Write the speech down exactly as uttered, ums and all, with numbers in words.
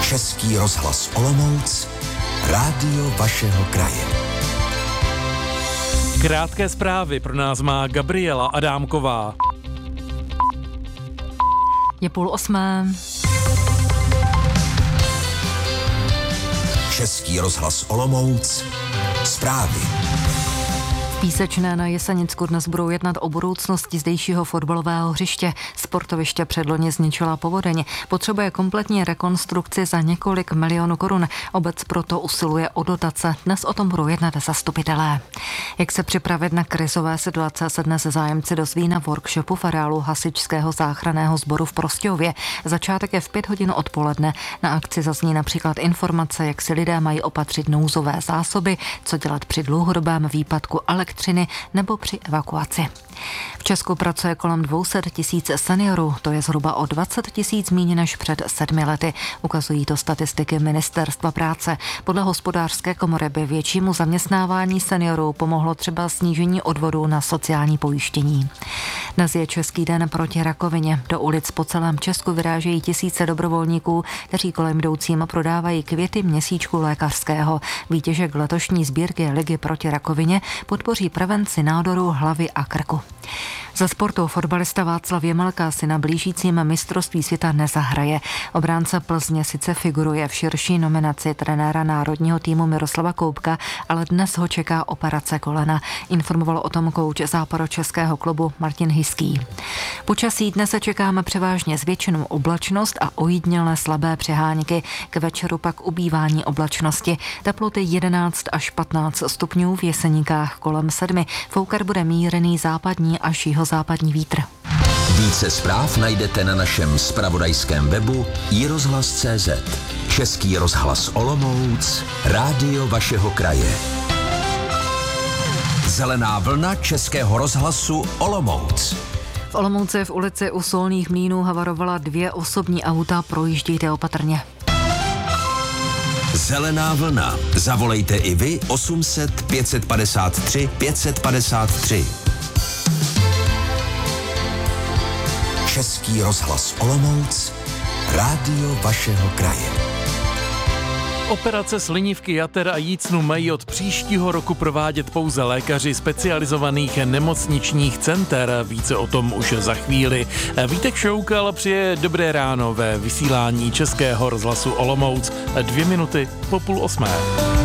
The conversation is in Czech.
Český rozhlas Olomouc, rádio vašeho kraje. Krátké zprávy pro nás má Gabriela Adámková. Je půl osmé. Český rozhlas Olomouc, zprávy. V Písečné na Jesenicku dnes budou jednat o budoucnosti zdejšího fotbalového hřiště. Sportoviště předloni zničila povodeň. Potřebuje kompletní rekonstrukci za několik milionů korun. Obec proto usiluje o dotace. Dnes o tom budou jednat zastupitelé. Jak se připravit na krizové situace, se dnes zájemci dozví na workshopu v areálu Hasičského záchranného sboru v Prostějově. Začátek je v pět hodin odpoledne. Na akci zazní například informace, jak si lidé mají opatřit nouzové zásoby, co dělat při dlouhodobém výpadku elektřiny nebo při evakuaci. V Česku pracuje kolem dvě stě tisíc seniorů, to je zhruba o dvacet tisíc míň než před sedmi lety. Ukazují to statistiky Ministerstva práce. Podle Hospodářské komory by většímu zaměstnávání seniorů pomohlo třeba snížení odvodů na sociální pojištění. Dnes je Český den proti rakovině. Do ulic po celém Česku vyrážejí tisíce dobrovolníků, kteří kolem jdoucím prodávají květy měsíčku lékařského. Výtěžek letošní sbírky Ligy proti rakovině podpoří prevenci nádorů hlavy a krku. Za sportu fotbalista Václav Jemelka si na blížícím mistrovství světa nezahraje. Obránce Plzně sice figuruje v širší nominaci trenéra národního týmu Miroslava Koubka, ale dnes ho čeká operace kolena. Informoval o tom kouč západočeského klubu Martin Hiský. Počasí dnes se čekáme převážně s většinou oblačnost a ojedinělé slabé přehánky. K večeru pak ubývání oblačnosti. Teploty jedenáct až patnáct stupňů, v Jeseníkách kolem sedmi. Foukat bude mírný západní až jihozápadní vítr. Více zpráv najdete na našem zpravodajském webu i rozhlas tečka cé zet. Český rozhlas Olomouc, rádio vašeho kraje. Zelená vlna Českého rozhlasu Olomouc. V Olomouci v ulici u Solných mlýnů havarovala dvě osobní auta, projíždějte opatrně. Zelená vlna. Zavolejte i vy osm set pět padesát tři pět padesát tři. Český rozhlas Olomouc, rádio vašeho kraje. Operace slinivky, jater a jícnu mají od příštího roku provádět pouze lékaři specializovaných nemocničních center. Více o tom už za chvíli. Vítek Šoukal přeje dobré ráno ve vysílání Českého rozhlasu Olomouc. Dvě minuty po půl osmé.